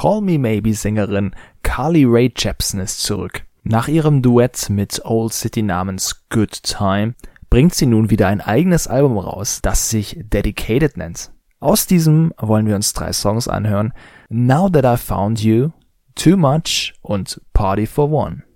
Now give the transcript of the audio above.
Call Me Maybe Sängerin Carly Rae Jepsen ist zurück. Nach ihrem Duett mit Old City namens Good Time bringt sie nun wieder ein eigenes Album raus, das sich Dedicated nennt. Aus diesem wollen wir uns 3 Songs anhören: Now That I Found You, Too Much und Party for One.